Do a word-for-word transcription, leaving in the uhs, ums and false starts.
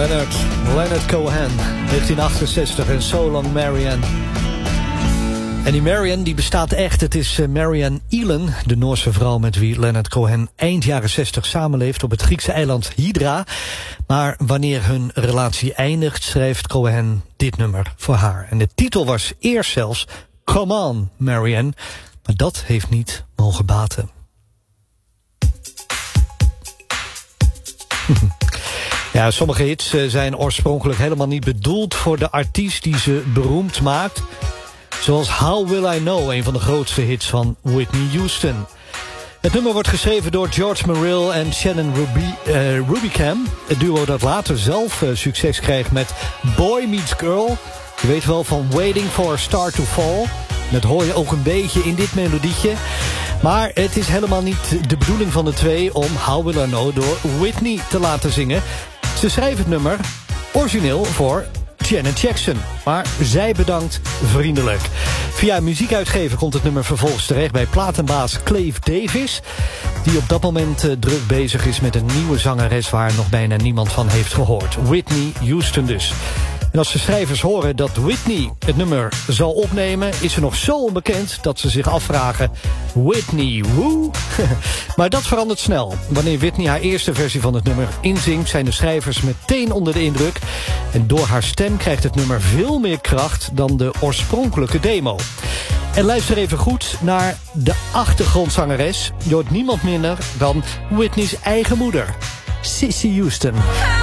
Leonard, Leonard Cohen, negentien achtenzestig en So Long Marianne. En die Marianne die bestaat echt. Het is Marianne Elon, de Noorse vrouw met wie Leonard Cohen eind jaren zestig samenleeft op het Griekse eiland Hydra. Maar wanneer hun relatie eindigt, schrijft Cohen dit nummer voor haar. En de titel was eerst zelfs Come On, Marianne. Maar dat heeft niet mogen baten. Ja, sommige hits zijn oorspronkelijk helemaal niet bedoeld voor de artiest die ze beroemd maakt. Zoals How Will I Know, een van de grootste hits van Whitney Houston. Het nummer wordt geschreven door George Morrill en Shannon Ruby, uh, Rubicam. Het duo dat later zelf uh, succes kreeg met Boy Meets Girl. Je weet wel van Waiting for a Star to Fall. Dat hoor je ook een beetje in dit melodietje. Maar het is helemaal niet de bedoeling van de twee om How Will I Know door Whitney te laten zingen. Ze schrijven het nummer origineel voor Janet Jackson. Maar zij bedankt vriendelijk. Via een muziekuitgever komt het nummer vervolgens terecht bij platenbaas Clive Davis, die op dat moment uh, druk bezig is met een nieuwe zangeres waar nog bijna niemand van heeft gehoord. Whitney Houston dus. En als de schrijvers horen dat Whitney het nummer zal opnemen, is ze nog zo onbekend dat ze zich afvragen: Whitney who? Maar dat verandert snel. Wanneer Whitney haar eerste versie van het nummer inzingt, zijn de schrijvers meteen onder de indruk. En door haar stem krijgt het nummer veel meer kracht dan de oorspronkelijke demo. En luister even goed naar de achtergrondzangeres. Je hoort niemand minder dan Whitney's eigen moeder, Cissy Houston.